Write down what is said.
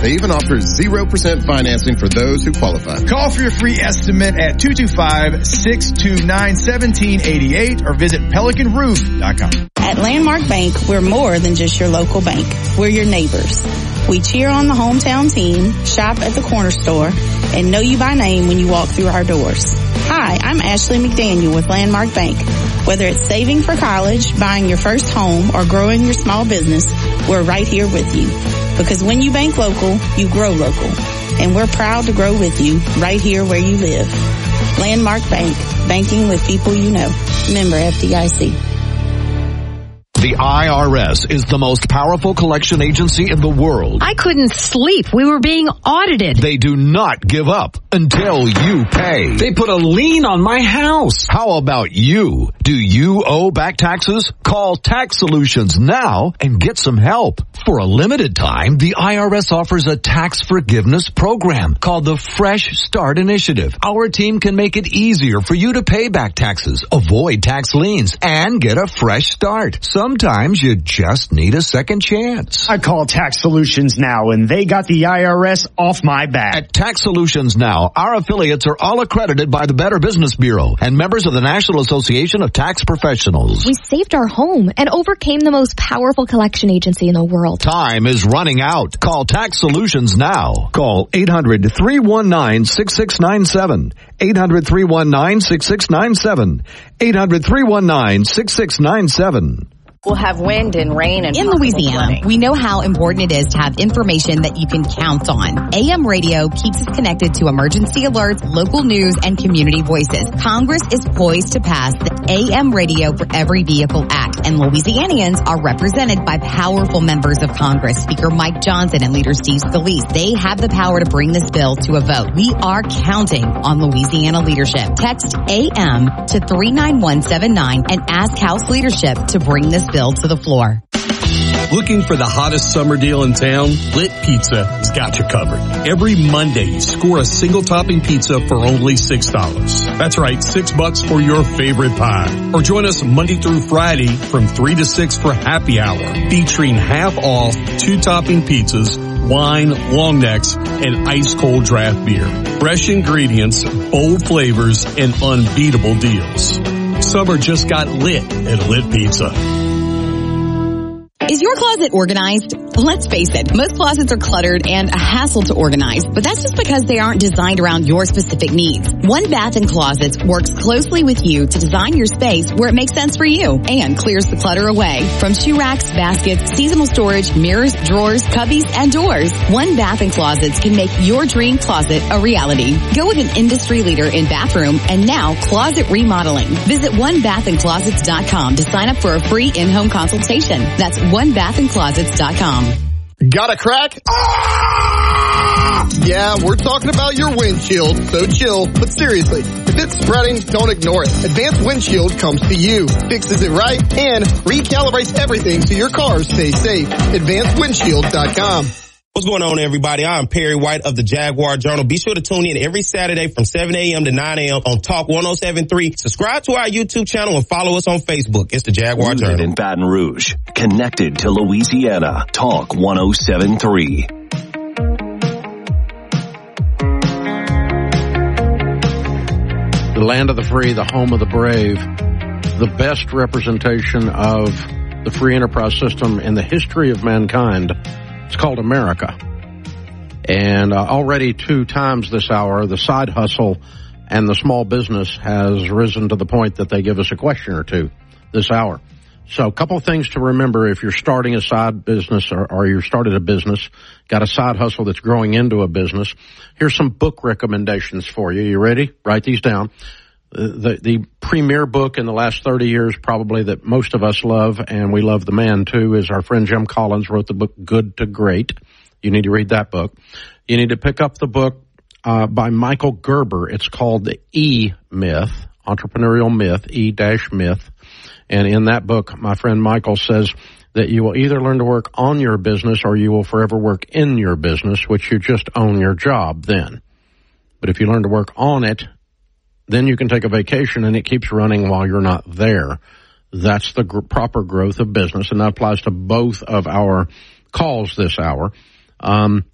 They even offer 0% financing for those who qualify. Call for your free estimate at 225-629-1788 or visit PelicanRoof.com. At Landmark Bank, we're more than just your local bank. We're your neighbors. We cheer on the hometown team, shop at the corner store, and know you by name when you walk through our doors. Hi, I'm Ashley McDaniel with Landmark Bank. Whether it's saving for college, buying your first home, or growing your small business, we're right here with you. Because when you bank local, you grow local. And we're proud to grow with you right here where you live. Landmark Bank, banking with people you know. Member FDIC. The IRS is the most powerful collection agency in the world. I couldn't sleep. We were being audited. They do not give up until you pay. They put a lien on my house. How about you? Do you owe back taxes? Call Tax Solutions now and get some help. For a limited time, the IRS offers a tax forgiveness program called the Fresh Start Initiative. Our team can make it easier for you to pay back taxes, avoid tax liens, and get a fresh start. Sometimes you just need a second chance. I call Tax Solutions Now, and they got the IRS off my back. At Tax Solutions Now, our affiliates are all accredited by the Better Business Bureau and members of the National Association of Tax Professionals. We saved our home and overcame the most powerful collection agency in the world. Time is running out. Call Tax Solutions now. Call 800-319-6697. 800-319-6697. 800-319-6697. We'll have wind and rain and in Louisiana, we know how important it is to have information that you can count on. AM radio keeps us connected to emergency alerts, local news, and community voices. Congress is poised to pass the AM Radio for Every Vehicle Act, and Louisianians are represented by powerful members of Congress, Speaker Mike Johnson and Leader Steve Scalise. They have the power to bring this bill to a vote. We are counting on Louisiana leadership. Text AM to 39179 and ask House leadership to bring this bill to the floor. Looking for the hottest summer deal in town? Lit Pizza has got you covered. Every Monday, score a single topping pizza for only $6. That's right, $6 for your favorite pie. Or join us Monday through Friday from 3 to 6 for happy hour, featuring half off 2 topping pizzas, wine, long necks, and ice cold draft beer. Fresh ingredients, bold flavors, and unbeatable deals. Summer just got lit at Lit Pizza. Is your closet organized? Let's face it, most closets are cluttered and a hassle to organize, but that's just because they aren't designed around your specific needs. One Bath & Closets works closely with you to design your space where it makes sense for you and clears the clutter away. From shoe racks, baskets, seasonal storage, mirrors, drawers, cubbies, and doors, One Bath & Closets can make your dream closet a reality. Go with an industry leader in bathroom and now closet remodeling. Visit onebathandclosets.com to sign up for a free in-home consultation. That's onebathandclosets.com. Got a crack? Ah! Yeah, we're talking about your windshield, so chill. But seriously, if it's spreading, don't ignore it. Advanced Windshield comes to you, fixes it right, and recalibrates everything so your car stays safe. AdvancedWindshield.com. What's going on, everybody? I'm Perry White of the Jaguar Journal. Be sure to tune in every Saturday from 7 a.m. to 9 a.m. on Talk 107.3. Subscribe to our YouTube channel and follow us on Facebook. It's the Jaguar Rooted Journal. in Baton Rouge, connected to Louisiana. Talk 107.3. The land of the free, the home of the brave, the best representation of the free enterprise system in the history of mankind. It's called America. And already 2 times this hour, the side hustle and the small business has risen to the point that they give us a question or two this hour. So a couple of things to remember if you're starting a side business or you started a business, got a side hustle that's growing into a business. Here's some book recommendations for you. You ready? Write these down. The premier book in the last 30 years probably that most of us love, and we love the man too, is our friend Jim Collins wrote the book Good to Great. You need to read that book. You need to pick up the book by Michael Gerber. It's called The E-Myth, Entrepreneurial Myth, E-Myth. And in that book, my friend Michael says that you will either learn to work on your business or you will forever work in your business, which you just own your job then. But if you learn to work on it, then you can take a vacation and it keeps running while you're not there. That's the proper growth of business, and that applies to both of our calls this hour.